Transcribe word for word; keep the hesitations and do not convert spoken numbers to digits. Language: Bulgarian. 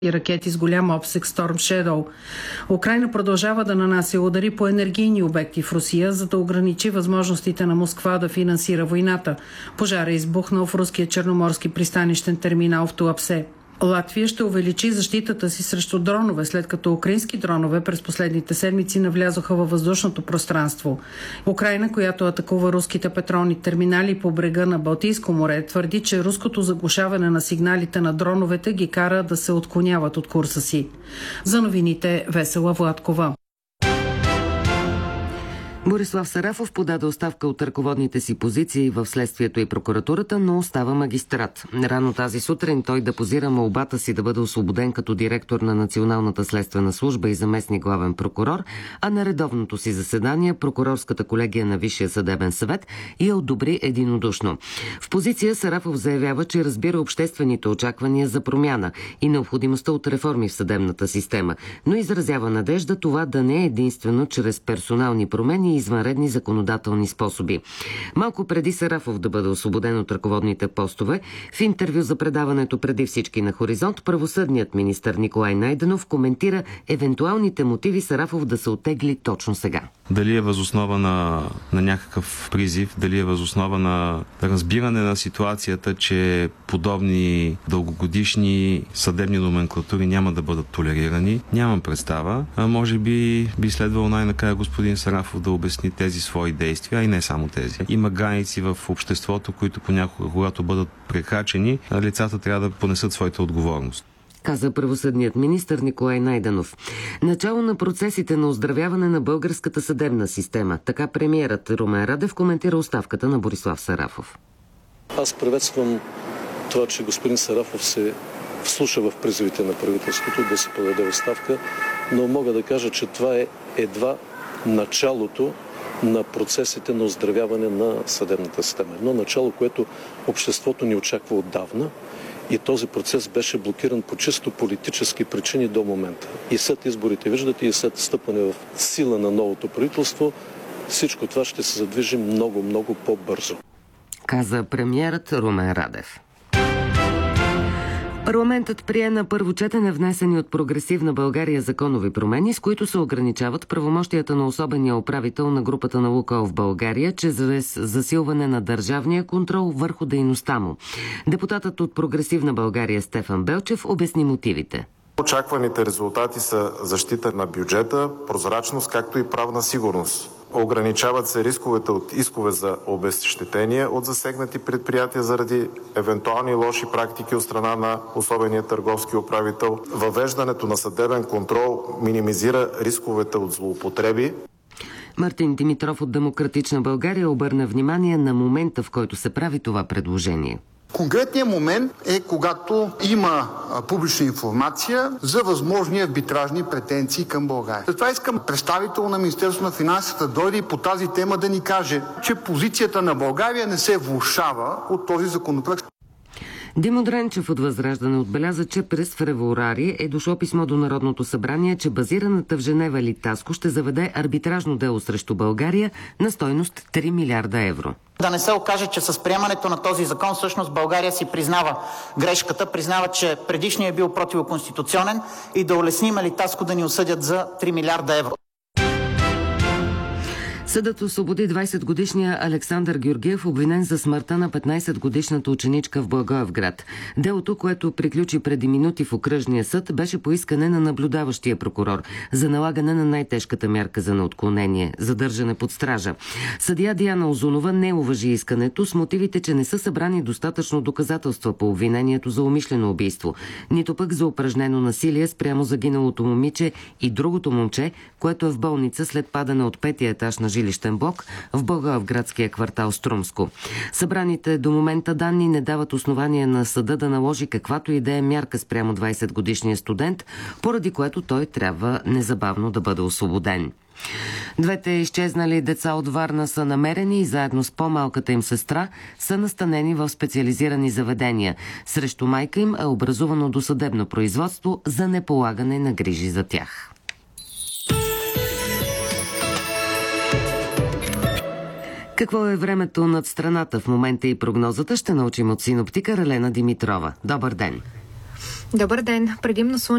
и ракети с голям обсег Storm Shadow. Украйна продължава да нанася удари по енергийни обекти в Русия, за да ограничи възможностите на Москва да финансира войната. Пожар е избухнал в руския черноморски пристанищен терминал в Туапсе. Латвия ще увеличи защитата си срещу дронове, след като украински дронове през последните седмици навлязоха във въздушното пространство. Украйна, която атакува руските петролни терминали по брега на Балтийско море, твърди, че руското заглушаване на сигналите на дроновете ги кара да се отклоняват от курса си. За новините Весела Владкова. Борислав Сарафов подаде оставка от ръководните си позиции в следствието и прокуратурата, но остава магистрат. Рано тази сутрин той депозира молбата си да бъде освободен като директор на Националната следствена служба и заместник главен прокурор, а на редовното си заседание прокурорската колегия на Висшия съдебен съвет я одобри единодушно. В позиция Сарафов заявява, че разбира обществените очаквания за промяна и необходимостта от реформи в съдебната система, но изразява надежда това да не е единствено чрез персонални промени и извънредни законодателни способи. Малко преди Сарафов да бъде освободен от ръководните постове, в интервю за предаването Преди всички на Хоризонт, правосъдният министър Николай Найденов коментира евентуалните мотиви Сарафов да се оттегли точно сега. Дали е възоснова на, на някакъв призив, дали е възоснова на разбиране на ситуацията, че подобни дългогодишни съдебни номенклатури няма да бъдат толерирани, нямам представа. А може би би следвало най-накрая господин Сарафов да обясни тези свои действия, а и не само тези. Има граници в обществото, които понякога, когато бъдат прекрачени, лицата трябва да понесат своята отговорност, каза правосъдният министър Николай Найденов. Начало на процесите на оздравяване на българската съдебна система. Така премиерът Румен Радев коментира оставката на Борислав Сарафов. Аз приветствам това, че господин Сарафов се вслуша в призивите на правителството да се подаде оставка, но мога да кажа, че това е едва началото на процесите на оздравяване на съдебната система. Едно начало, което обществото ни очаква отдавна, и този процес беше блокиран по чисто политически причини до момента. И след изборите, виждате, и след стъпване в сила на новото правителство, всичко това ще се задвижи много, много по-бързо, каза премиерът Румен Радев. Парламентът прие на първо четене внесени от Прогресивна България законови промени, с които се ограничават правомощията на особения управител на групата на Лукойл в България, чрез засилване на държавния контрол върху дейността му. Депутатът от Прогресивна България Стефан Белчев обясни мотивите. Очакваните резултати са защита на бюджета, прозрачност, както и правна сигурност. Ограничават се рисковете от искове за обезщетения от засегнати предприятия заради евентуални лоши практики от страна на особения търговски управител. Въвеждането на съдебен контрол минимизира рисковете от злоупотреби. Мартин Димитров от Демократична България обърна внимание на момента, в който се прави това предложение. Конкретният момент е когато има публична информация за възможни арбитражни претенции към България. Затова искам представител на Министерството на финансите да дойде и по тази тема да ни каже, че позицията на България не се влошава от този законопроект. Димо Дренчев от Възраждане отбеляза, че през февруари е дошло писмо до Народното събрание, че базираната в Женева Литаско ще заведе арбитражно дело срещу България на стойност три милиарда евро. Да не се окаже, че с приемането на този закон всъщност България си признава грешката, признава, че предишният е бил противоконституционен и да улесним Литаско да ни осъдят за три милиарда евро. Съдът освободи двайсетгодишния Александър Георгиев, обвинен за смъртта на петнайсетгодишната ученичка в Благоевград. Делото, което приключи преди минути в окръжния съд, беше по искане на наблюдаващия прокурор за налагане на най-тежката мярка за неотклонение – задържане под стража. Съдия Диана Озунова не уважи искането с мотивите, че не са събрани достатъчно доказателства по обвинението за умишлено убийство, нито пък за упражнено насилие спрямо загиналото момиче и другото момче, което е в болница след падане от петия етаж на жилищен блок в Благоевградския квартал Струмско. Събраните до момента данни не дават основания на съда да наложи каквато и да е мярка спрямо двайсетгодишния студент, поради което той трябва незабавно да бъде освободен. Двете изчезнали деца от Варна са намерени и заедно с по-малката им сестра са настанени в специализирани заведения. Срещу майка им е образувано досъдебно производство за неполагане на грижи за тях. Какво е времето над страната в момента и прогнозата ще научим от синоптика Ралена Димитрова. Добър ден! Добър ден! Предимно слънчево